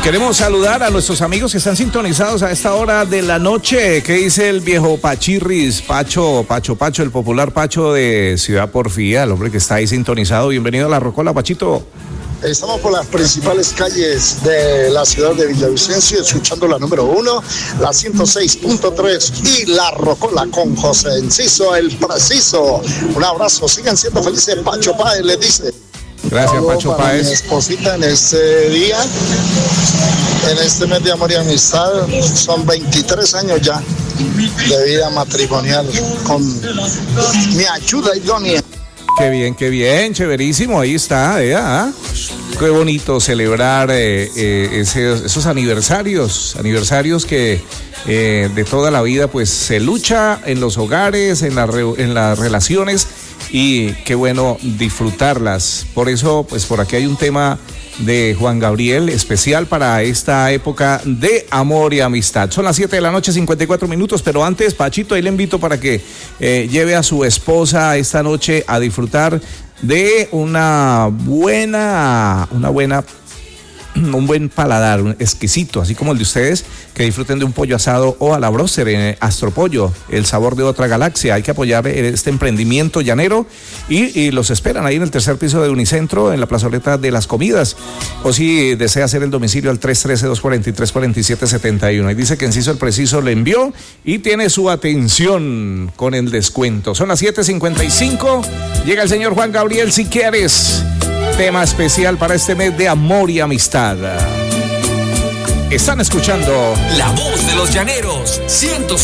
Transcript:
Queremos saludar a nuestros amigos que están sintonizados a esta hora de la noche. ¿Qué dice el viejo Pachirris? Pacho, el popular Pacho de Ciudad Porfía, el hombre que está ahí sintonizado. Bienvenido a La Rocola, Pachito. Estamos por las principales calles de la ciudad de Villavicencio, escuchando la número 1, la 106.3 y La Rocola con José Enciso, el preciso. Un abrazo, sigan siendo felices. Pacho Páez les dice. Gracias, Pacho Páez. Mi esposita en este día, en este mes de amor y amistad, son 23 años ya de vida matrimonial con mi ayuda idónea. Qué bien, chéverísimo, ahí está, qué bonito celebrar esos aniversarios que de toda la vida pues se lucha en los hogares, en las relaciones, y qué bueno disfrutarlas. Por eso pues por aquí hay un tema de Juan Gabriel especial para esta época de amor y amistad. Son las 7 de la noche, 54 minutos, pero antes, Pachito, ahí le invito para que lleve a su esposa esta noche a disfrutar de un buen paladar, exquisito, así como el de ustedes, que disfruten de un pollo asado o a la bróster en Astropollo, el sabor de otra galaxia. Hay que apoyar este emprendimiento llanero y los esperan ahí en el tercer piso de Unicentro, en la plazoleta de las comidas, o si desea hacer el domicilio al 313-243-4771. Ahí dice que Enciso el Preciso le envió y tiene su atención con el descuento. Son las 7:55, llega el señor Juan Gabriel, Si Quieres. Tema especial para este mes de amor y amistad. Están escuchando La Voz de los Llaneros, 106.